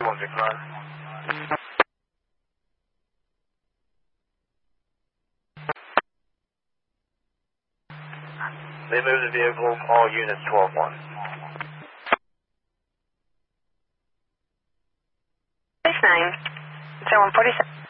One Victor. They moved the vehicle, all units 12-1. 69, 0147.